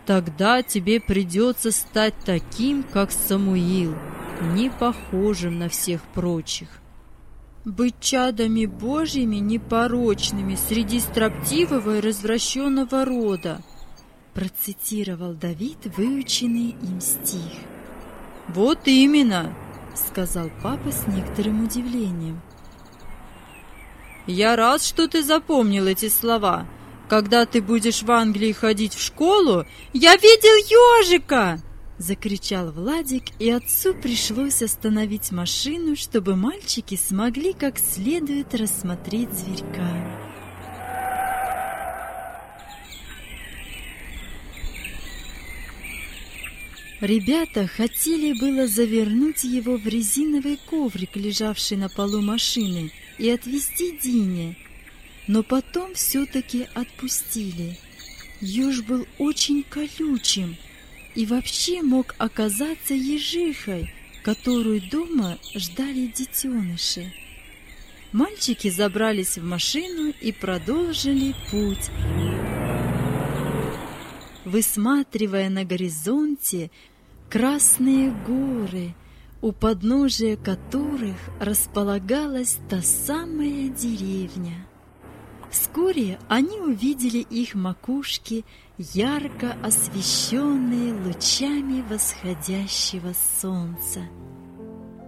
Тогда тебе придется стать таким, как Самуил, не похожим на всех прочих. Быть чадами Божьими непорочными среди строптивого и развращенного рода, процитировал Давид выученный им стих. Вот именно, сказал папа с некоторым удивлением. Я рад, что ты запомнил эти слова. Когда ты будешь в Англии ходить в школу, я видел ежика! Закричал Владик, и отцу пришлось остановить машину, чтобы мальчики смогли как следует рассмотреть зверька. Ребята хотели было завернуть его в резиновый коврик, лежавший на полу машины, и отвезти Дине, но потом все-таки отпустили. Еж был очень колючим и вообще мог оказаться ежихой, которую дома ждали детеныши. Мальчики забрались в машину и продолжили путь, высматривая на горизонте красные горы, у подножия которых располагалась та самая деревня. Вскоре они увидели их макушки, ярко освещенные лучами восходящего солнца.